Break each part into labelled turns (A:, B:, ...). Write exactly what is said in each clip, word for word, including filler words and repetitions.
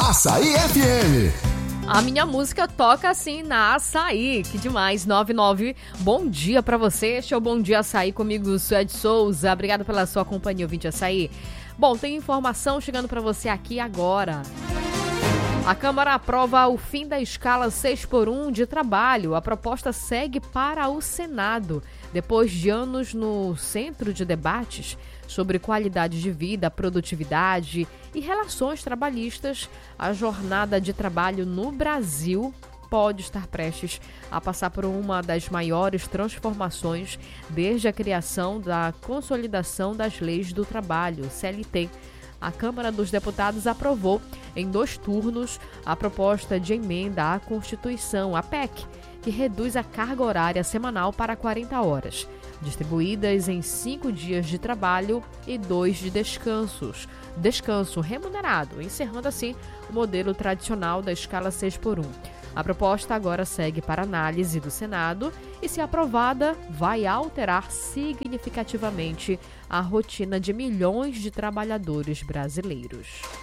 A: Açaí F M.
B: A minha música toca assim na Açaí, que demais, noventa e nove. Bom dia pra você, este é o Bom Dia Açaí comigo, Suede Souza. Obrigada pela sua companhia, ouvinte Açaí. Bom, tem informação chegando pra você aqui agora. A Câmara aprova o fim da escala seis por um de trabalho. A proposta segue para o Senado. Depois de anos no centro de debates sobre qualidade de vida, produtividade e relações trabalhistas, a jornada de trabalho no Brasil pode estar prestes a passar por uma das maiores transformações desde a criação da Consolidação das Leis do Trabalho, C L T. A Câmara dos Deputados aprovou, em dois turnos, a proposta de emenda à Constituição, a P E C, que reduz a carga horária semanal para quarenta horas, distribuídas em cinco dias de trabalho e dois de descansos. Descanso remunerado, encerrando assim o modelo tradicional da escala seis por um. A proposta agora segue para análise do Senado e, se aprovada, vai alterar significativamente a rotina de milhões de trabalhadores brasileiros.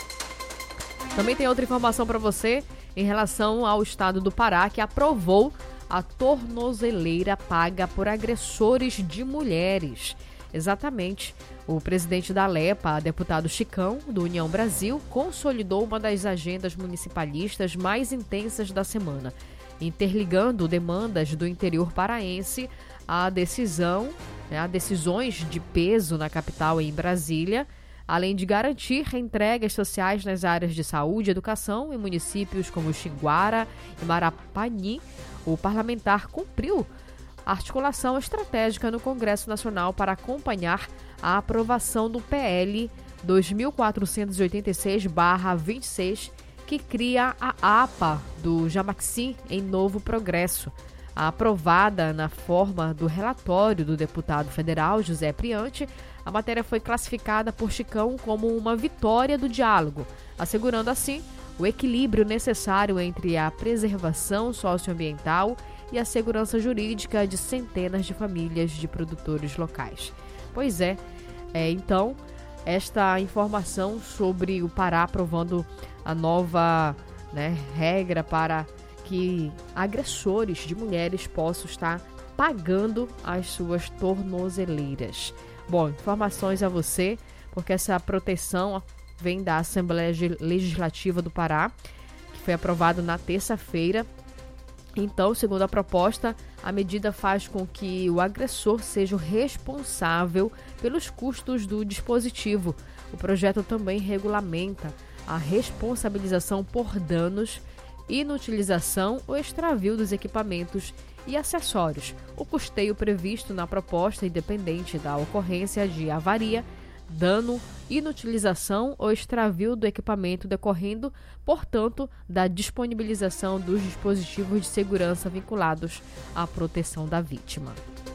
B: Também tem outra informação para você em relação ao estado do Pará, que aprovou a tornozeleira paga por agressores de mulheres. Exatamente. O presidente da LEPA, deputado Chicão, do União Brasil, consolidou uma das agendas municipalistas mais intensas da semana, interligando demandas do interior paraense à decisão, né, a decisões de peso na capital e em Brasília, além de garantir entregas sociais nas áreas de saúde e educação em municípios como Xinguara e Marapani. O parlamentar cumpriu a articulação estratégica no Congresso Nacional para acompanhar a aprovação do P L dois mil quatrocentos e oitenta e seis barra vinte e seis, que cria a APA do Jamaxim em Novo Progresso. Aprovada na forma do relatório do deputado federal José Priante, a matéria foi classificada por Chicão como uma vitória do diálogo, assegurando assim o equilíbrio necessário entre a preservação socioambiental e a segurança jurídica de centenas de famílias de produtores locais. Pois é, é então, esta informação sobre o Pará aprovando a nova, né, regra para que agressores de mulheres possam estar pagando as suas tornozeleiras. Bom, informações a você, porque essa proteção vem da Assembleia Legislativa do Pará, que foi aprovado na terça-feira. Então, segundo a proposta, a medida faz com que o agressor seja o responsável pelos custos do dispositivo. O projeto também regulamenta a responsabilização por danos, inutilização ou extravio dos equipamentos e acessórios. O custeio previsto na proposta, independente da ocorrência de avaria, dano, inutilização ou extravio do equipamento decorrendo, portanto, da disponibilização dos dispositivos de segurança vinculados à proteção da vítima.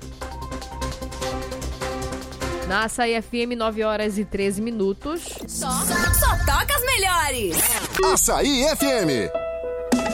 B: Na Açaí F M, nove horas e treze minutos.
C: Só, só, só toca as melhores!
A: Açaí F M.